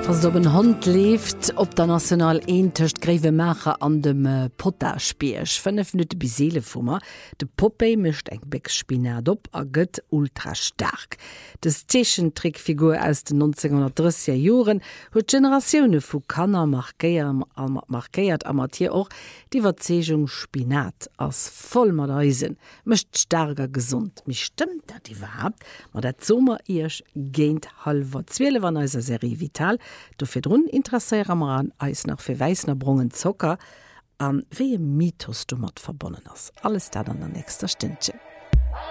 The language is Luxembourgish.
Als op een Hund leeft op der national eentecht gréwe Macher an dem Potterspiech. 5 Minuten bis Seelefummer. De Popeye mischt eng Beck Spinat op a gëtt ultra stark. Das Zeechentrickfigur aus den 1930er Joren huet Generationioune vu Kanner markéiert amatier och die Verzegung Spinat ass voll mat Eisen, mischt starker gesund. Mi stimmt dat überhaupt, mat dat Sommer irsch géint halber 12 an eiser Serie Vital. Du fir run interesseier an eis nach fir Weisner Brungen Zocker an wie Mythos du mat verbonnen ass. Alles dat an der nächster Stündchen.